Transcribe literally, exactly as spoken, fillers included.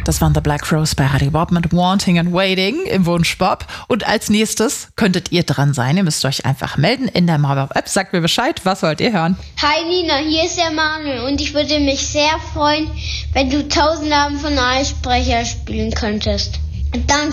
Das waren The Black Crowes bei Radio Bob mit Wanting and Waiting im Wunsch Bob. Und als nächstes könntet ihr dran sein. Ihr müsst euch einfach melden in der MyBob-App. Sagt mir Bescheid, was wollt ihr hören? Hi Nina, hier ist der Manuel und ich würde mich sehr freuen, wenn du Tausend Namen von Eisbrecher spielen könntest. Danke.